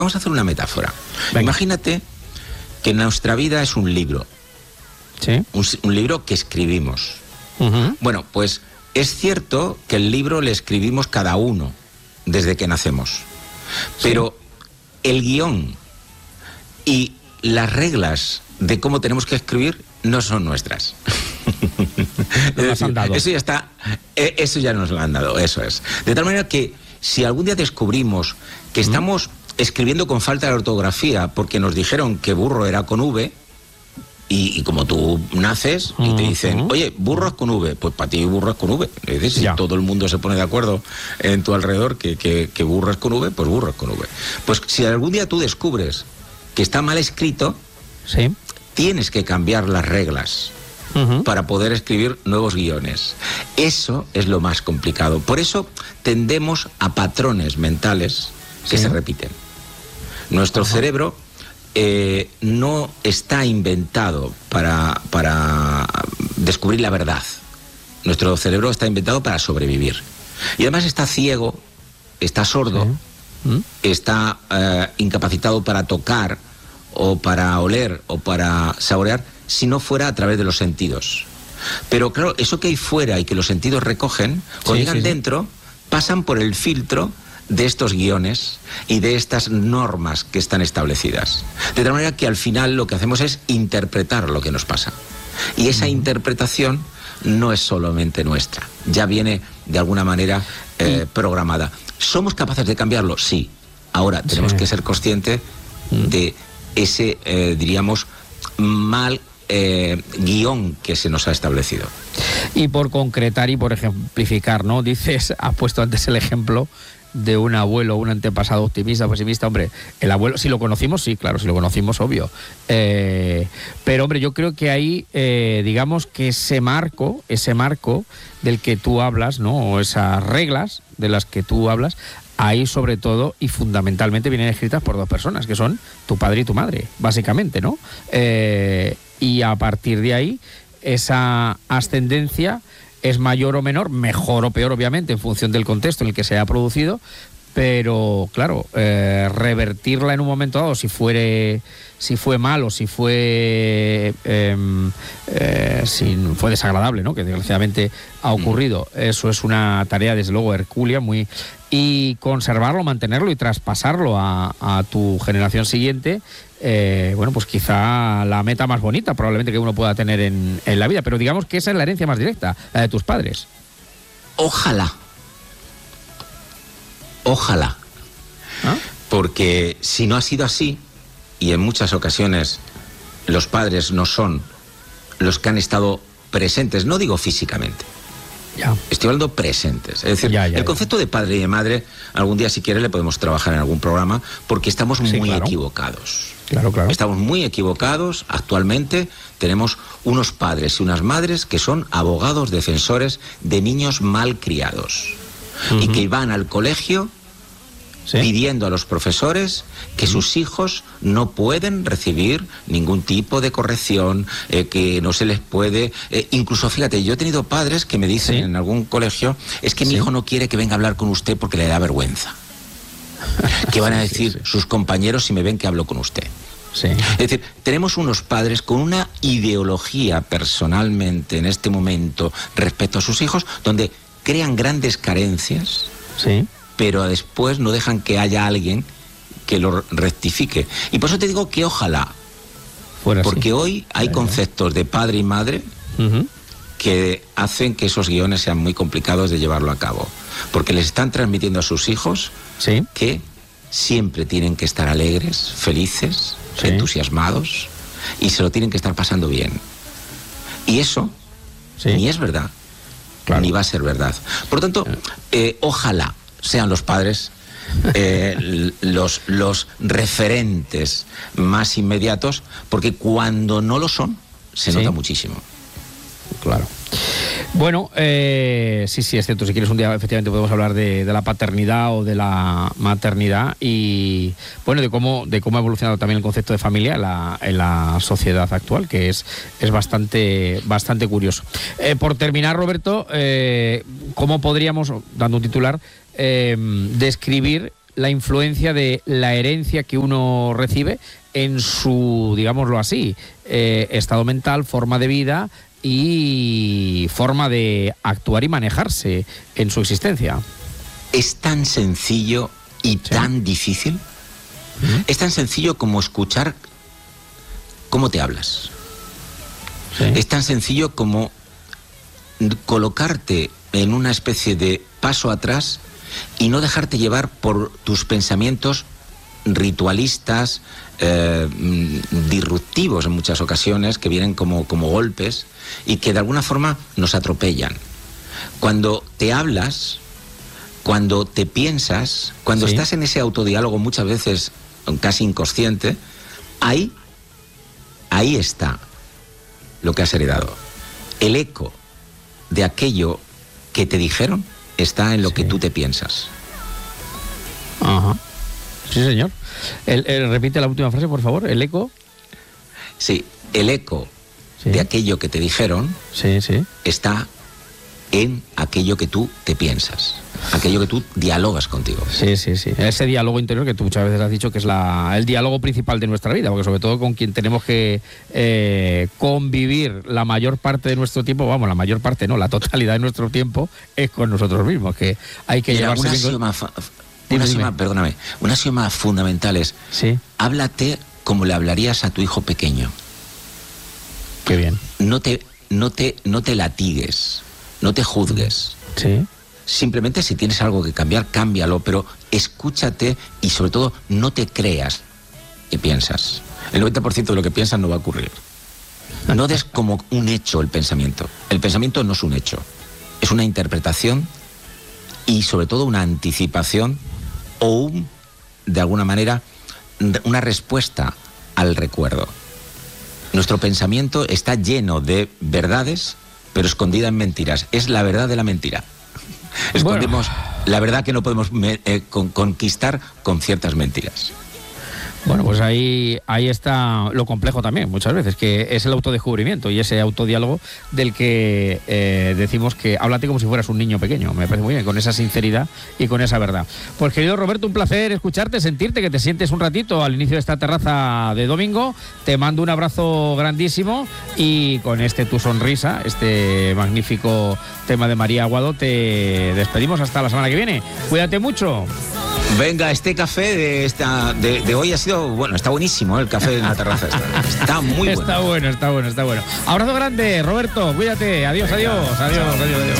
Vamos a hacer una metáfora. Venga. Imagínate que nuestra vida es un libro. Sí. Un libro que escribimos. Uh-huh. Bueno, pues es cierto que el libro le escribimos cada uno desde que nacemos. Pero el guión y las reglas de cómo tenemos que escribir no son nuestras. Nos las han dado. Eso ya está, eso ya nos lo han dado, eso es. De tal manera que si algún día descubrimos que estamos escribiendo con falta de ortografía porque nos dijeron que burro era con V, y como tú naces y te dicen, oye, burro es con V, pues para ti burro es con V. Es decir, si todo el mundo se pone de acuerdo en tu alrededor que burro es con V, pues burro es con V. Pues si algún día tú descubres que está mal escrito, Sí. tienes que cambiar las reglas para poder escribir nuevos guiones. Eso es lo más complicado. Por eso tendemos a patrones mentales que se repiten. Nuestro cerebro no está inventado para descubrir la verdad. Nuestro cerebro está inventado para sobrevivir. Y además está ciego, está sordo, está incapacitado para tocar o para oler o para saborear si no fuera a través de los sentidos. Pero claro, eso que hay fuera y que los sentidos recogen, cuando llegan dentro, pasan por el filtro de estos guiones y de estas normas que están establecidas. De tal manera que al final lo que hacemos es interpretar lo que nos pasa. Y esa interpretación no es solamente nuestra, ya viene de alguna manera programada. ¿Somos capaces de cambiarlo? Sí. Ahora tenemos que ser conscientes de ese, diríamos, mal guión que se nos ha establecido. Y por concretar y por ejemplificar, ¿no? Dices, has puesto antes el ejemplo de un abuelo, un antepasado optimista, pesimista. Hombre, el abuelo, si lo conocimos, sí, claro, si lo conocimos, obvio. Pero, hombre, yo creo que ahí, digamos que ese marco del que tú hablas, ¿no? O esas reglas de las que tú hablas, ahí sobre todo y fundamentalmente vienen escritas por dos personas, que son tu padre y tu madre, básicamente, ¿no? Y a partir de ahí, esa ascendencia es mayor o menor, mejor o peor, obviamente, en función del contexto en el que se haya producido, pero, claro, revertirla en un momento dado, si fue mal o si fue desagradable, ¿no? Que desgraciadamente ha ocurrido. Eso es una tarea, desde luego, hercúlea, y conservarlo, mantenerlo y traspasarlo a tu generación siguiente, bueno, pues quizá la meta más bonita probablemente que uno pueda tener en la vida, pero digamos que esa es la herencia más directa, la de tus padres. Ojalá. ¿Ah? Porque si no ha sido así, y en muchas ocasiones los padres no son los que han estado presentes, no digo físicamente, estoy hablando presentes. Es decir, el concepto de padre y de madre, algún día si quiere le podemos trabajar en algún programa, porque estamos muy equivocados. Claro. Estamos muy equivocados. Actualmente tenemos unos padres y unas madres que son abogados defensores de niños mal criados y que van al colegio pidiendo a los profesores que sus hijos no pueden recibir ningún tipo de corrección, que no se les puede... incluso, fíjate, yo he tenido padres que me dicen en algún colegio, es que mi hijo no quiere que venga a hablar con usted porque le da vergüenza. ¿Qué van a decir sus compañeros si me ven que hablo con usted? Es decir, tenemos unos padres con una ideología personalmente en este momento respecto a sus hijos, donde crean grandes carencias, pero después no dejan que haya alguien que lo rectifique. Y por eso te digo que ojalá, porque hoy hay conceptos de padre y madre que hacen que esos guiones sean muy complicados de llevarlo a cabo, porque les están transmitiendo a sus hijos que siempre tienen que estar alegres, felices, entusiasmados, y se lo tienen que estar pasando bien. Y eso ni es verdad, ni va a ser verdad. Por lo tanto, ojalá sean los padres los referentes más inmediatos, porque cuando no lo son, se nota muchísimo. Claro. Bueno, sí, es cierto. Si quieres un día efectivamente podemos hablar de la paternidad o de la maternidad y, bueno, de cómo ha evolucionado también el concepto de familia en la sociedad actual, que es bastante curioso. Por terminar, Roberto, ¿cómo podríamos, dando un titular, describir la influencia de la herencia que uno recibe en su, digámoslo así, estado mental, forma de vida y forma de actuar y manejarse en su existencia. Es tan sencillo y tan difícil. Es tan sencillo como escuchar cómo te hablas. Es tan sencillo como colocarte en una especie de paso atrás y no dejarte llevar por tus pensamientos ritualistas, disruptivos en muchas ocasiones, que vienen como golpes y que de alguna forma nos atropellan. Cuando te hablas, cuando te piensas, cuando estás en ese autodiálogo muchas veces casi inconsciente, ahí está lo que has heredado. El eco de aquello que te dijeron está en lo que tú te piensas. Ajá. Sí, señor. Repite la última frase, por favor. ¿El eco? Sí, el eco de aquello que te dijeron está en aquello que tú te piensas, aquello que tú dialogas contigo. Sí. Ese diálogo interior que tú muchas veces has dicho que es el diálogo principal de nuestra vida, porque sobre todo con quien tenemos que convivir la mayor parte de nuestro tiempo, la mayor parte no, la totalidad de nuestro tiempo es con nosotros mismos, que hay que llevarse bien un axioma fundamental es háblate como le hablarías a tu hijo pequeño. Qué bien. No te latigues, no te juzgues. Simplemente si tienes algo que cambiar, cámbialo, pero escúchate y sobre todo no te creas que piensas. El 90% de lo que piensas no va a ocurrir. No des como un hecho el pensamiento. El pensamiento no es un hecho, es una interpretación y sobre todo una anticipación o de alguna manera una respuesta al recuerdo. Nuestro pensamiento está lleno de verdades, pero escondida en mentiras. Es la verdad de la mentira. Escondemos la verdad que no podemos conquistar con ciertas mentiras. Bueno, pues ahí está lo complejo también, muchas veces, que es el autodescubrimiento y ese autodiálogo del que decimos que háblate como si fueras un niño pequeño. Me parece muy bien, con esa sinceridad y con esa verdad. Pues querido Roberto, un placer escucharte, sentirte, que te sientes un ratito al inicio de esta terraza de domingo. Te mando un abrazo grandísimo y con tu sonrisa, este magnífico tema de María Aguado, te despedimos hasta la semana que viene. Cuídate mucho. Venga, este café de hoy ha sido, está buenísimo, el café en la terraza. Está muy bueno. Está bueno. Abrazo grande, Roberto, cuídate. Adiós.